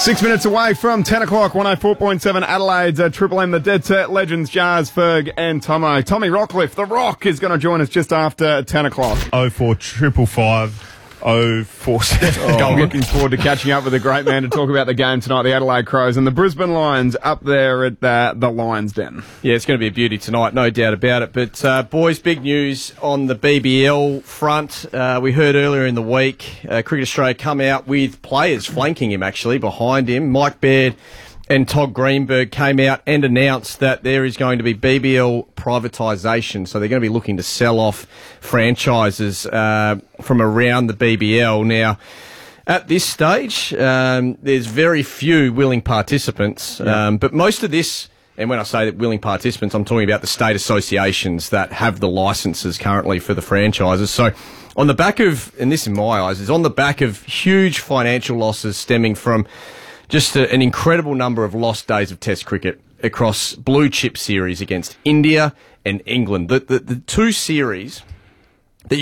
6 minutes away from 10 o'clock, 104.7 Adelaide's Triple M, the Dead Set Legends, Jars, Ferg and Tomo. Tommy Rockcliffe, The Rock, is going to join us just after 10 o'clock. 04555 047. I'm looking forward to catching up with a great man to talk about the game tonight, the Adelaide Crows and the Brisbane Lions up there at the Lions Den. Yeah, it's going to be a beauty tonight, no doubt about it. But, boys, big news on the BBL front. We heard earlier in the week, Cricket Australia come out with players flanking him, actually, behind him. Mike Baird and Todd Greenberg came out and announced that there is going to be BBL privatisation. So they're going to be looking to sell off franchises from around the BBL. Now, at this stage, there's very few willing participants, but most of this, and when I say that willing participants, I'm talking about the state associations that have the licences currently for the franchises. So on the back of, and this in my eyes, is on the back of huge financial losses stemming from just an incredible number of lost days of Test cricket across blue chip series against India and England. The two series